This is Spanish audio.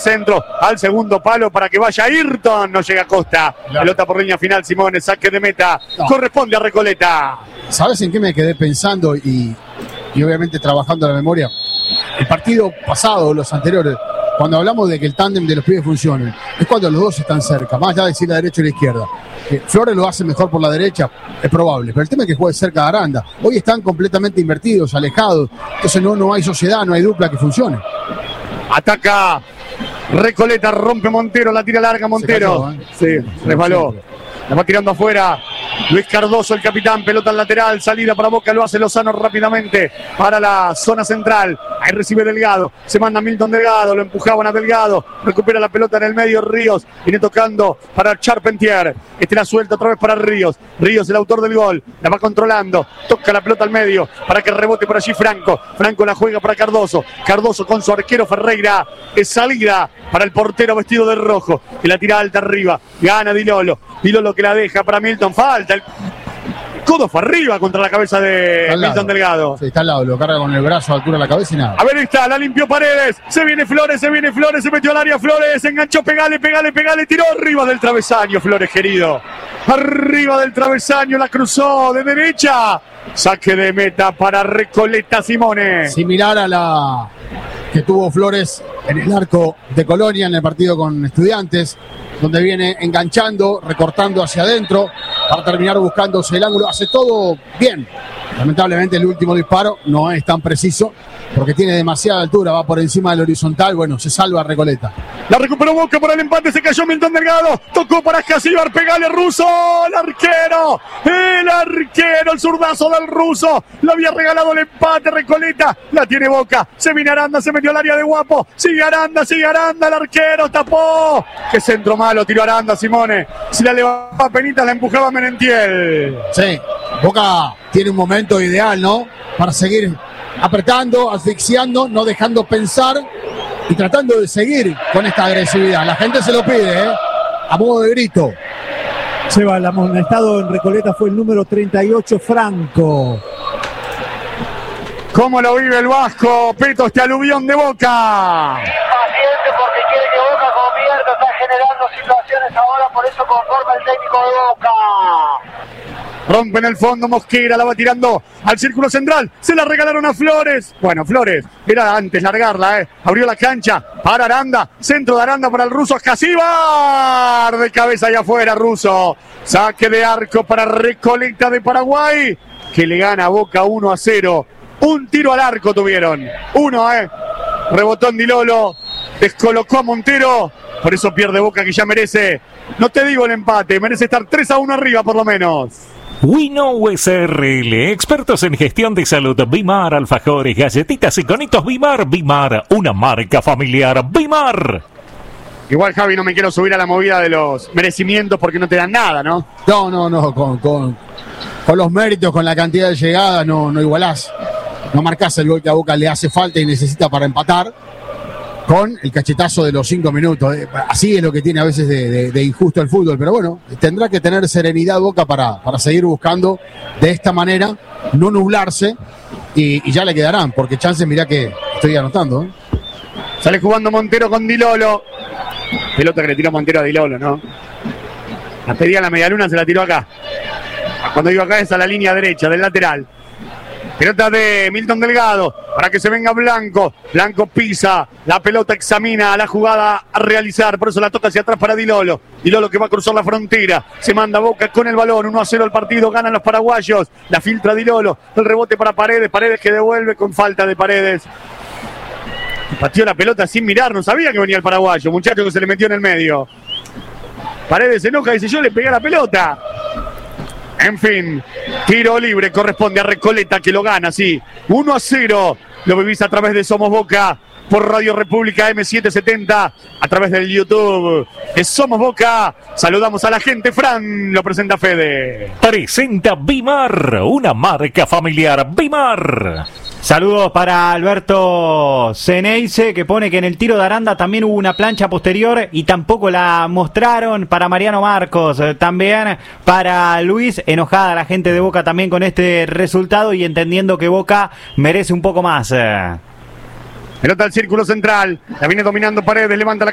centro al segundo palo para que vaya Ayrton. No llega a Costa. Pelota por línea final, Simone, saque de meta. Corresponde a Recoleta. ¿Sabes en qué me quedé pensando? Y obviamente trabajando la memoria. El partido pasado, los anteriores, cuando hablamos de que el tándem de los pibes funcione, es cuando los dos están cerca, más allá de decir la derecha y la izquierda. Flores lo hace mejor por la derecha, es probable, pero el tema es que juegue cerca de Aranda. Hoy están completamente invertidos, alejados, entonces no hay sociedad, no hay dupla que funcione. Ataca Recoleta, rompe Montero, la tira larga Montero. Sí, resbaló. La va tirando afuera Luis Cardoso, el capitán, pelota al lateral, salida para Boca, lo hace Lozano rápidamente para la zona central. Ahí recibe Delgado, se manda Milton Delgado, lo empujaban a Delgado, recupera la pelota en el medio Ríos, viene tocando para Charpentier, la suelta otra vez para Ríos, el autor del gol, la va controlando, toca la pelota al medio para que rebote por allí Franco la juega para Cardoso con su arquero Ferreira, es salida para el portero vestido de rojo, que la tira alta arriba, gana Dilolo que la deja para Milton, falta, el codo fue arriba contra la cabeza de Milton Delgado. Sí, está al lado, lo carga con el brazo a altura de la cabeza y nada. A ver, está, la limpió Paredes, se viene Flores, se metió al área Flores, enganchó, pegale, tiró arriba del travesaño Flores, querido. Arriba del travesaño, la cruzó de derecha. Saque de meta para Recoleta, Simone. Similar a la que tuvo Flores en el arco de Colonia en el partido con Estudiantes, donde viene enganchando, recortando hacia adentro para terminar buscándose el ángulo. Hace todo bien. Lamentablemente el último disparo no es tan preciso porque tiene demasiada altura, va por encima del horizontal. Bueno, se salva Recoleta. La recuperó Boca por el empate, se cayó Milton Delgado, tocó para Escasíbar, pegale Russo, el arquero, el zurdazo del Russo, le había regalado el empate Recoleta, la tiene Boca, se viene Aranda, se metió al área de Guapo, sigue Aranda, el arquero tapó, qué centro malo, tiró Aranda, Simone, si la levantaba Penitas, la empujaba Merentiel. Sí, Boca tiene un momento ideal, ¿no? Para seguir apretando, asfixiando, no dejando pensar y tratando de seguir con esta agresividad. La gente se lo pide, a modo de grito. Seba, el amonestado en Recoleta fue el número 38, Franco. ¿Cómo lo vive el Vasco, Peto, este aluvión de Boca? Impaciente porque quiere que Boca convierta, está generando situaciones ahora, por eso conforma el técnico de Boca. Rompe en el fondo Mosquera, la va tirando al círculo central, se la regalaron a Flores. Bueno, Flores, era antes largarla, abrió la cancha para Aranda, centro de Aranda para el Russo, Escasíbar, de cabeza allá afuera Russo. Saque de arco para Recoleta de Paraguay, que le gana a Boca 1-0. Un tiro al arco tuvieron, rebotó en Dilolo, descolocó a Montero, por eso pierde Boca, que ya merece, no te digo el empate, merece estar 3-1 arriba por lo menos. Winnow SRL, expertos en gestión de salud, Bimar, alfajores, galletitas y conitos Bimar, una marca familiar, Bimar. Igual, Javi, no me quiero subir a la movida de los merecimientos porque no te dan nada, ¿no? No, con los méritos, con la cantidad de llegadas, no igualás. No marcás el gol que a Boca le hace falta y necesita para empatar con el cachetazo de los 5 minutos. Así es lo que tiene a veces de injusto el fútbol, pero bueno, tendrá que tener serenidad Boca para seguir buscando de esta manera, no nublarse y ya le quedarán, porque chances, mirá que estoy anotando. Sale jugando Montero con Dilolo. Pelota que le tiró Montero a Dilolo, ¿no? La pedía la medialuna, se la tiró acá. Cuando iba acá es a la línea derecha, del lateral. Pelota de Milton Delgado para que se venga Blanco. Blanco pisa, la pelota examina la jugada a realizar, por eso la toca hacia atrás para Dilolo. Dilolo que va a cruzar la frontera, se manda Boca con el balón, 1-0 el partido, ganan los paraguayos. La filtra Dilolo, el rebote para Paredes que devuelve con falta de Paredes. Pateó la pelota sin mirar, no sabía que venía el paraguayo, muchacho que se le metió en el medio. Paredes se enoja y dice: yo le pegué a la pelota. En fin, tiro libre, corresponde a Recoleta, que lo gana, sí. 1-0, lo vivís a través de Somos Boca, por Radio República M770, a través del YouTube de Somos Boca. Saludamos a la gente, Fran, lo presenta Fede. Presenta Bimar, una marca familiar, Bimar. Saludos para Alberto Ceneice, que pone que en el tiro de Aranda también hubo una plancha posterior y tampoco la mostraron. Para Mariano Marcos, también para Luis, enojada la gente de Boca también con este resultado y entendiendo que Boca merece un poco más. Pelota al círculo central, la viene dominando Paredes, levanta la